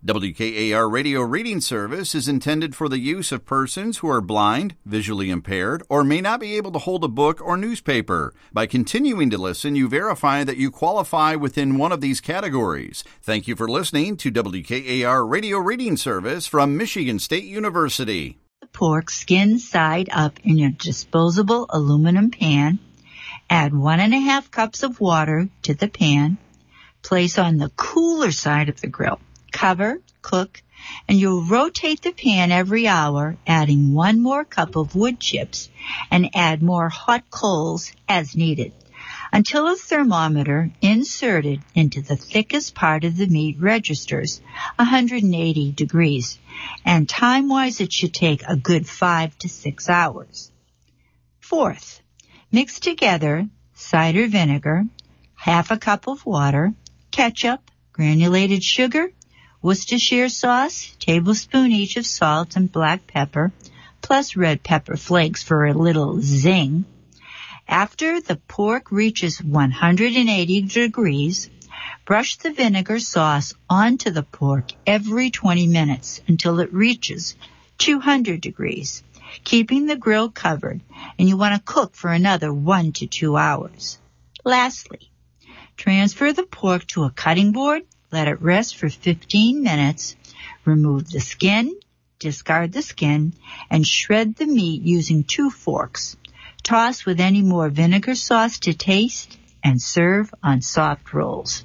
WKAR Radio Reading Service is intended for the use of persons who are blind, visually impaired, or may not be able to hold a book or newspaper. By continuing to listen, you verify that you qualify within one of these categories. Thank you for listening to WKAR Radio Reading Service from Michigan State University. The pork skin side up in a disposable aluminum pan. Add 1.5 cups of water to the pan. Place on the cooler side of the grill. Cover, cook, and you'll rotate the pan every hour, adding 1 more cup of wood chips and add more hot coals as needed until a thermometer inserted into the thickest part of the meat registers 180 degrees, and time-wise it should take a good 5 to 6 hours. Fourth, mix together cider vinegar, 1/2 cup of water, ketchup, granulated sugar, Worcestershire sauce, tablespoon each of salt and black pepper, plus red pepper flakes for a little zing. After the pork reaches 180 degrees, brush the vinegar sauce onto the pork every 20 minutes until it reaches 200 degrees, keeping the grill covered, and you want to cook for another 1 to 2 hours. Lastly, transfer the pork to a cutting board. Let it rest for 15 minutes. Remove the skin, discard the skin, and shred the meat using 2 forks. Toss with any more vinegar sauce to taste and serve on soft rolls.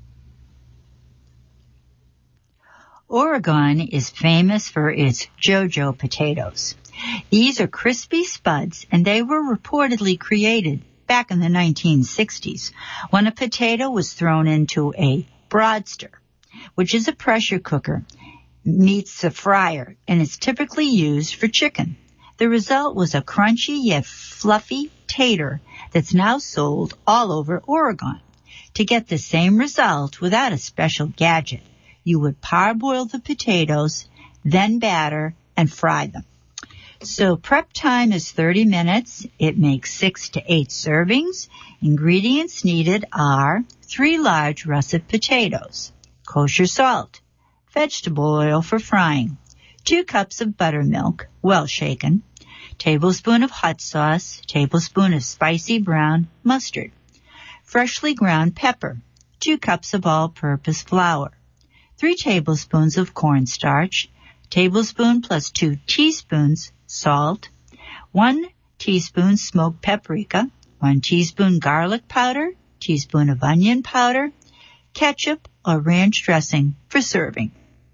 Oregon is famous for its JoJo potatoes. These are crispy spuds, and they were reportedly created back in the 1960s when a potato was thrown into a broadster, which is a pressure cooker, meets a fryer, and is typically used for chicken. The result was a crunchy yet fluffy tater that's now sold all over Oregon. To get the same result without a special gadget, you would parboil the potatoes, then batter and fry them. So prep time is 30 minutes. It makes 6 to 8 servings. Ingredients needed are 3 large russet potatoes, kosher salt, vegetable oil for frying, 2 cups of buttermilk, well shaken, tablespoon of hot sauce, tablespoon of spicy brown mustard, freshly ground pepper, 2 cups of all-purpose flour, 3 tablespoons of cornstarch, tablespoon plus 2 teaspoons salt, 1 teaspoon smoked paprika, 1 teaspoon garlic powder, teaspoon of onion powder, ketchup or ranch dressing for serving.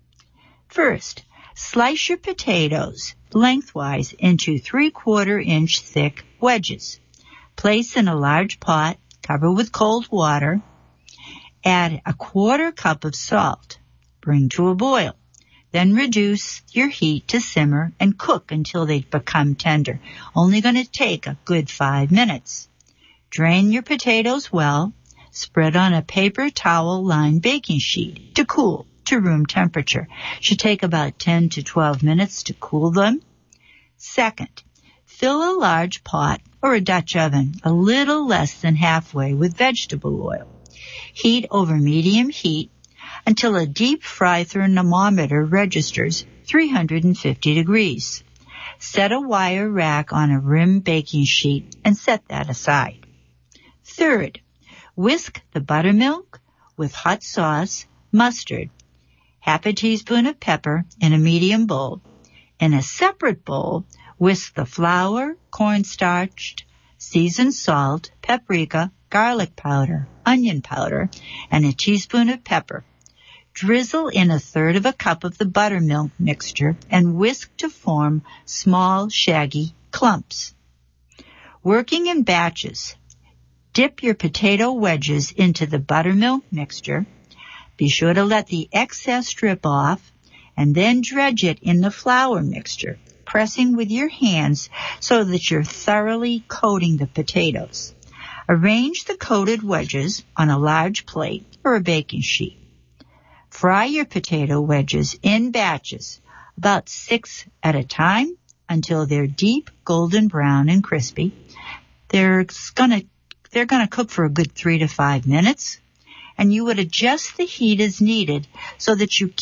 First, slice your potatoes lengthwise into 3/4-inch thick wedges. Place in a large pot, cover with cold water, add 1/4 cup of salt, bring to a boil. Then reduce your heat to simmer and cook until they become tender. Only going to take a good 5 minutes. Drain your potatoes well. Spread on a paper towel-lined baking sheet to cool to room temperature. Should take about 10 to 12 minutes to cool them. Second, fill a large pot or a Dutch oven a little less than halfway with vegetable oil. Heat over medium heat until a deep fry thermometer registers 350 degrees. Set a wire rack on a rim baking sheet and set that aside. Third, whisk the buttermilk with hot sauce, mustard, 1/2 teaspoon of pepper in a medium bowl. In a separate bowl, whisk the flour, cornstarch, seasoned salt, paprika, garlic powder, onion powder, and a teaspoon of pepper. Drizzle in 1/3 cup of the buttermilk mixture and whisk to form small, shaggy clumps. Working in batches, dip your potato wedges into the buttermilk mixture. Be sure to let the excess drip off and then dredge it in the flour mixture, pressing with your hands so that you're thoroughly coating the potatoes. Arrange the coated wedges on a large plate or a baking sheet. Fry your potato wedges in batches, about 6 at a time, until they're deep golden brown and crispy. They're gonna cook for a good 3 to 5 minutes, and you would adjust the heat as needed so that you